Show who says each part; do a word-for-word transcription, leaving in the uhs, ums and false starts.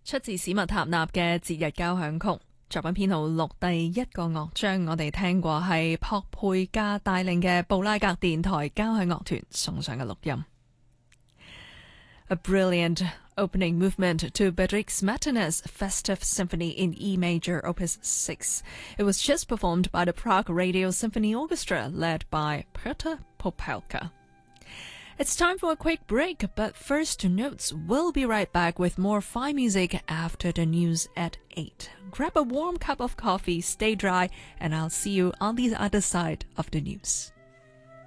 Speaker 1: 出自史密塔納嘅節日交響曲，作品編號六第一個樂章，我哋聽過係朴佩嘉帶領嘅布拉格電台交響樂團送上嘅錄音。A brilliant opening movement to Bedřich Smetana's Festive Symphony in E major, Opus six. It was just performed by the Prague Radio Symphony Orchestra, led by Petr Popelka. It's time for a quick break, but first notes. We'll be right back with more fine music after the news at eight. Grab a warm cup of coffee, stay dry, and I'll see you on the other side of the news.